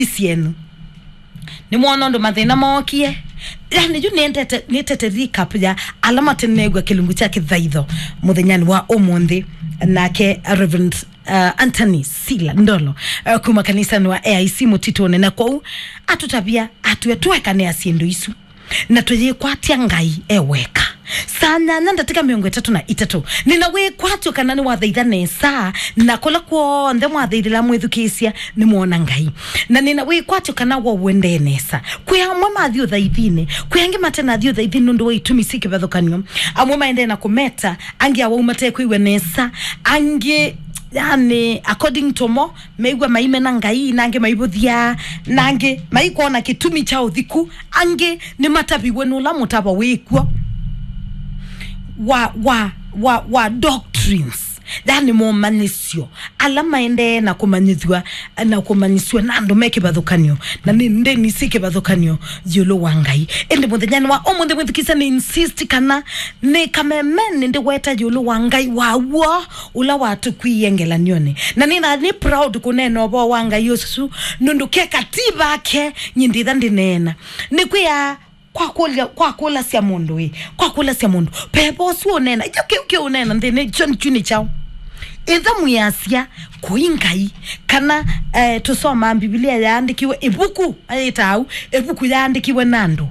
isienu ni mwono ndo mathina mokie yani ju nitete recap ya alama tenegwa kilungu cha kithaitho muthenyani wa umundi nake Reverend Anthony Sila Ndolo kuma kanisa wa AIC mutitone na kwau atutabia atuetweka ne asiendo isu na tuye kwatia ngai eweka sana nanda tika 33 ninawe kwatyo kanani wa thaithane saa na kola kwa ndhe mwa thaithila mwithukisia ni muona ngai na ninawe kwatyo kana wa wendenesa kuya mwa mathio thaithine kuyange matena thio thaithine ndo itumisike bathokanyo amwe maende na kumeta angi awa umate kuiwe nesa angi yani according to mo meigwa maime na ngai nange maibuthia nange maikona kitumi cha uthiku ange ni matabi wenu la mutaba wekwa wa doctrines yani mo manisio alama ende na kumanyithwa na kumaniswa na ndo meke bathukanyo na ninde nisike bathukanyo yulo wangai ende muthenyani wa omunde mwithikisa ni insist kana ne kamemene ndi weta yulo wangai wawo ula watu kuyengelanione na nina ni proud kuneno bo wangai yosu nunduke katiba ke nyindi thandi nena ni kuya kwa kula sia mundu we kwa kula sia mundu pepo su onena uke onena ndene choni chao etha muyasia kuingai kana tusoma Biblia yaandikiwe ebuku ayetau ebuku yaandikiwe nando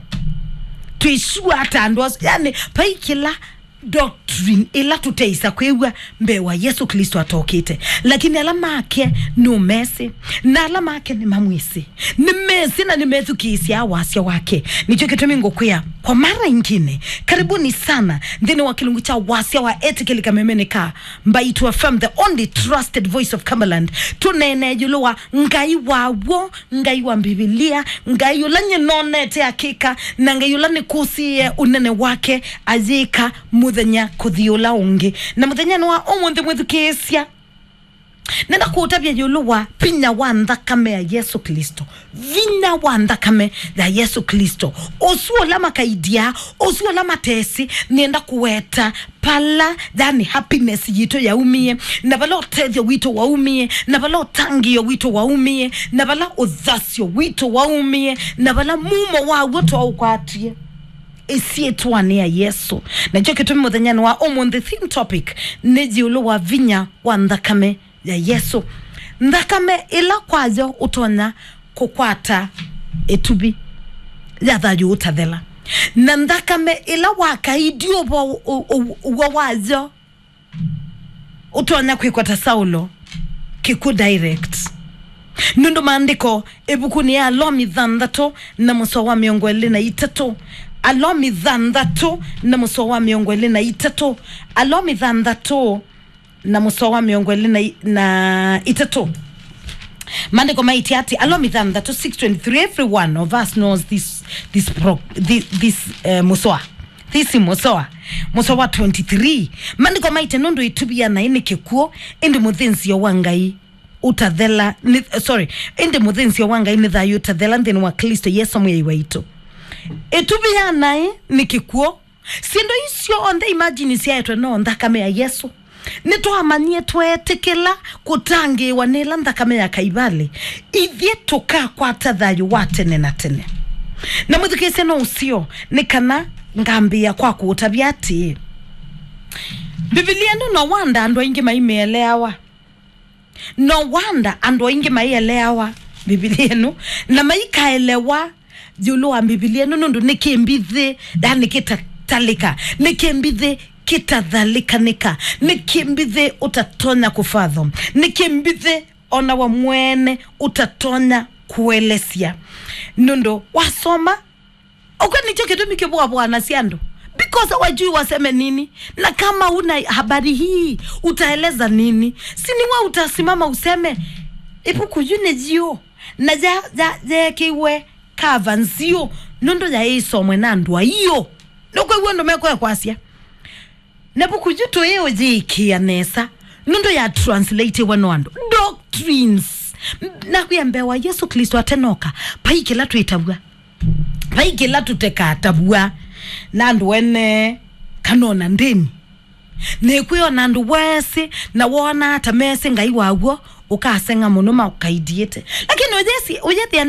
tuishua atando yani paikila doctrine ila tuteisa kwewa mbewa Yesu Kristo atokite lakini alama yake no mesi na alama yake ni mamwisi ni mesi na ni methukisia wasia wake nicho kitumi ngokuya kwa mara nyingine karibuni sana ndine wa kilungu cha wasia wa etikeli kamemeneka mbaitu affirm the only trusted voice of Cumberland tunene yuluwa ngai wawo ngai wa Biblia ngai yulanye nonete hakika na ngai yulane kusie unene wake azika muthenya kuthiola ungi na muthenya no omunthe mwithukisia nenda kutabia yuluwa pinya wa nthakame ya Yesu Kristo vinya wa nthakame ya Yesu Kristo osuola makaidia osuola matesi nenda kuweta pala yani happiness yito ya umie na balo tethio wito wa umie na balo tangio wito wa umie na bala odhasio wito wa umie na bala mumo wa woto au kwatie esietwane ya Yesu na joke tumi muthenyani wa omunthi theme topic neji ulo wa vinya wa nthakame ya Yesu nthakame ila kwazo utonya kukwata etubi ya thayu utathela na nthakame ila wakaidio wa wazo utonya kwikwata Saulo kiku direct nundo maandiko ebukuni ya Alomi thandatu na muso wa miongo 23 Alomi thandatu na muso wa miongo 23 Alomi thandatu na muso wa miongo 23 Mandiko maiti ati Alomi thandatu 623 everyone of us knows this musoa this musoa 23 Mandiko maiti nondo itubia na ini kikuo indi muthinsi wa ngai utathela indi muthinsi wa ngai ni thayu utathela ndini wa Kristo Yesu mwe waito etubia nae nikikuo sindo isio on the imagine siaitwe no nthakame ya Yesu neto amanie twetekela kutange wanela nthakame ya kaibale ithie toka kwa tathayu watene na tene na muthukese no usio nikana ngambia kwa kutabia ati Biblia no wanda ando ingi maimeelewa no wanda ando ingi maielewa Biblia no na maikaelewa Julu wa Biblia no nikembithe da nikitatalika nikembithe kitadhalika nika nikembithe utatonya kufathom nikembithe ona wa mwene utatonya kuelesia nundo wasoma okwani choke tumike bwana siando because wajui waseme nini na kama una habari hii utaeleza nini sini wa utasimama useme ipuku yune jio na ja kiwe kavanzio nundo ya isomwe na ndwa hiyo noko iwendo meko kwasia nabuku juto yeo jikia nesa nundo ya translate wanoando doctrines na kuyambewa Yesu Kristo atenoka paikela tuitabwa paikela tuteka tabwa nandu wene kanona ndeni nekuyo nandu wese na wona tamese ngai wawo ukasenga muno ma ukaidiete lakini ujesi